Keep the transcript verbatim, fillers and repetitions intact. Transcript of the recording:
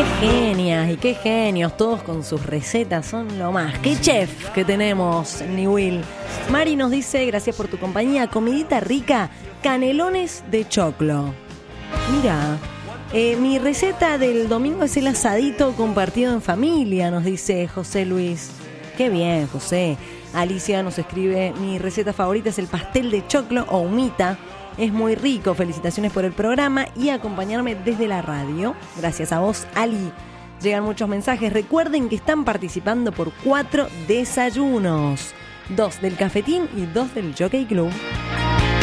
Qué genias y qué genios, todos con sus recetas, son lo más. Qué chef que tenemos, Niwil. Mari nos dice, gracias por tu compañía, comidita rica, canelones de choclo. Mira, eh, mi receta del domingo es el asadito compartido en familia, nos dice José Luis. Qué bien, José. Alicia nos escribe, mi receta favorita es el pastel de choclo o humita. Es muy rico, felicitaciones por el programa y acompañarme desde la radio. Gracias a vos, Ali. Llegan muchos mensajes. Recuerden que están participando por cuatro desayunos. Dos del Cafetín y dos del Jockey Club.